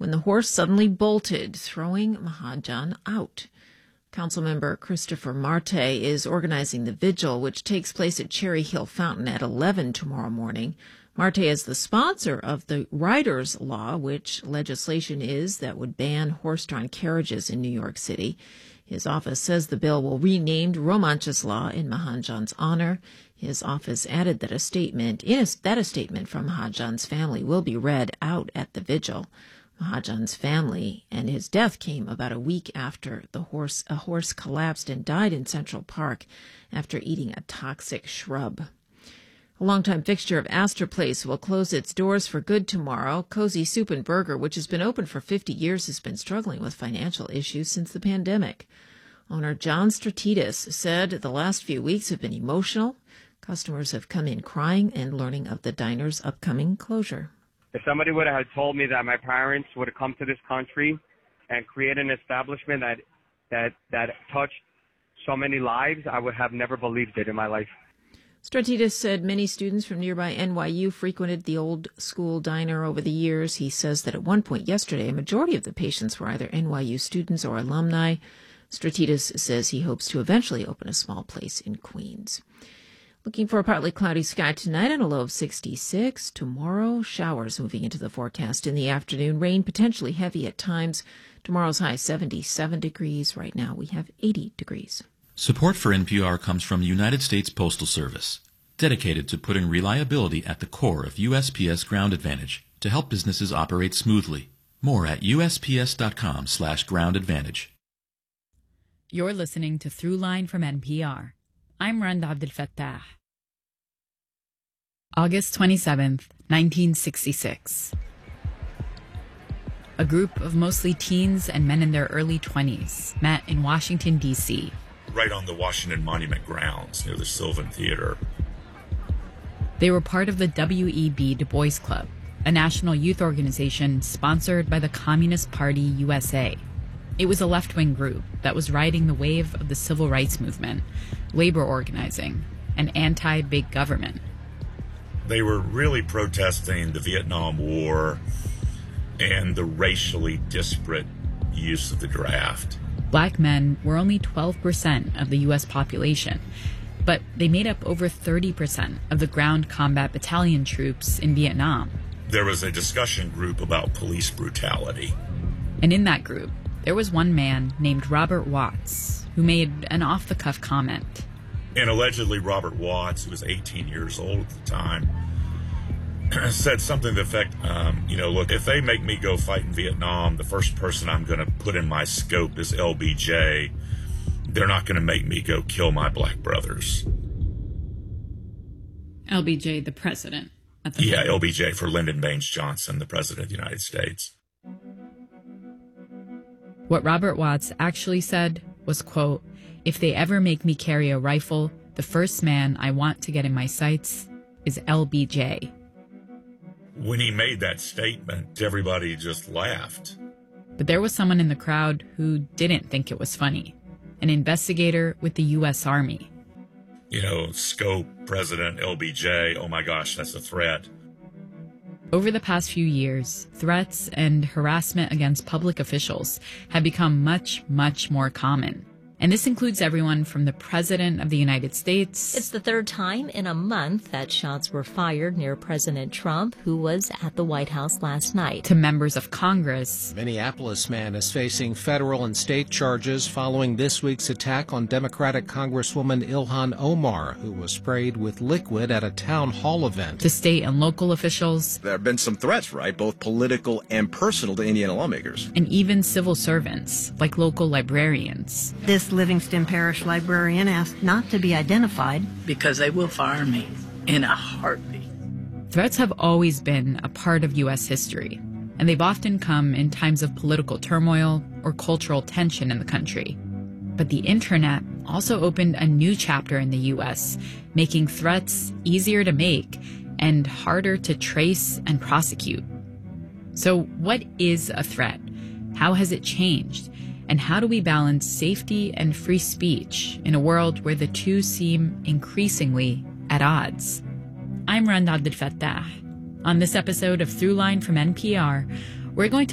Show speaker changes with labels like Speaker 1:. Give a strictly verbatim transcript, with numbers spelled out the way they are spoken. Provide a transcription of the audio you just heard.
Speaker 1: when the horse suddenly bolted, throwing Mahajan out. Councilmember Christopher Marte is organizing the vigil, which takes place at Cherry Hill Fountain at eleven tomorrow morning. Marte is the sponsor of the Riders Law, which legislation is that would ban horse-drawn carriages in New York City. His office says the bill will be renamed Romanchus Law in Mahajan's honor. His office added that a statement, in a, that a statement from Mahajan's family will be read out at the vigil. Mahajan's family and his death came about a week after the horse a horse collapsed and died in Central Park after eating a toxic shrub. A longtime fixture of Astor Place will close its doors for good tomorrow. Cozy Soup and Burger, which has been open for fifty years, has been struggling with financial issues since the pandemic. Owner John Stratidis said the last few weeks have been emotional. Customers have come in crying and learning of the diner's upcoming closure.
Speaker 2: If somebody would have told me that my parents would have come to this country and create an establishment that that that touched so many lives, I would have never believed it in my life.
Speaker 1: Stratidis said many students from nearby N Y U frequented the old school diner over the years. He says that at one point yesterday, a majority of the patients were either N Y U students or alumni. Stratidis says he hopes to eventually open a small place in Queens. Looking for a partly cloudy sky tonight and a low of sixty-six. Tomorrow, showers moving into the forecast in the afternoon. Rain potentially heavy at times. Tomorrow's high seventy-seven degrees. Right now we have eighty degrees.
Speaker 3: Support for N P R comes from the United States Postal Service, dedicated to putting reliability at the core of U S P S Ground Advantage to help businesses operate smoothly. More at U S P S dot com slash ground advantage.
Speaker 4: You're listening to Throughline from N P R. I'm Rand Abdel Fattah. August twenty-seventh, nineteen sixty-six. A group of mostly teens and men in their early twenties met in Washington, D C
Speaker 5: right on the Washington Monument grounds near the Sylvan Theater.
Speaker 4: They were part of the W E B Du Bois Club, a national youth organization sponsored by the Communist Party U S A. It was a left-wing group that was riding the wave of the civil rights movement, labor organizing, and anti-big government.
Speaker 5: They were really protesting the Vietnam War and the racially disparate use of the draft.
Speaker 4: Black men were only twelve percent of the U S population, but they made up over thirty percent of the ground combat battalion troops in Vietnam.
Speaker 5: There was a discussion group about police brutality.
Speaker 4: And in that group, there was one man named Robert Watts who made an off-the-cuff comment.
Speaker 5: And allegedly Robert Watts, who was eighteen years old at the time, said something to the effect, um, you know, look, if they make me go fight in Vietnam, the first person I'm going to put in my scope is L B J. They're not going to make me go kill my black brothers.
Speaker 4: L B J, the president. At the
Speaker 5: yeah,
Speaker 4: time.
Speaker 5: L B J for Lyndon Baines Johnson, the president of the United States.
Speaker 4: What Robert Watts actually said was, quote, if they ever make me carry a rifle, the first man I want to get in my sights is L B J.
Speaker 5: When he made that statement, everybody just laughed.
Speaker 4: But there was someone in the crowd who didn't think it was funny, an investigator with the U S Army.
Speaker 5: You know, scope, president, L B J, oh my gosh, that's a threat.
Speaker 4: Over the past few years, threats and harassment against public officials have become much, much more common. And this includes everyone from the President of the United States.
Speaker 6: It's the third time in a month that shots were fired near President Trump, who was at the White House last night.
Speaker 4: To members of Congress.
Speaker 7: Minneapolis man is facing federal and state charges following this week's attack on Democratic Congresswoman Ilhan Omar, who was sprayed with liquid at a town hall event.
Speaker 4: To state and local officials.
Speaker 8: There have been some threats, right? Both political and personal to Indiana lawmakers.
Speaker 4: And even civil servants, like local librarians.
Speaker 9: This Livingston Parish librarian asked not to be identified
Speaker 10: because they will fire me in a heartbeat.
Speaker 4: Threats have always been a part of U S history, and they've often come in times of political turmoil or cultural tension in the country. But the internet also opened a new chapter in the U S, making threats easier to make and harder to trace and prosecute. So what is a threat? How has it changed? And how do we balance safety and free speech in a world where the two seem increasingly at odds? I'm Rand Abdel Fattah. On this episode of Throughline from N P R, we're going to